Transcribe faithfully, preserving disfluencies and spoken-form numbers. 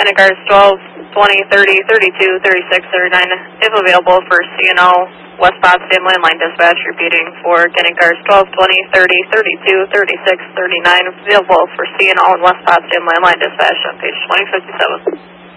Getting cars twelve, twenty, thirty, thirty-two, thirty-six, thirty-nine, if available for C and O, West Potsdam landline dispatch, repeating for getting cars twelve, twenty, thirty, thirty-two, thirty-six, thirty-nine, available for C and O and West Potsdam landline dispatch on page twenty fifty-seven.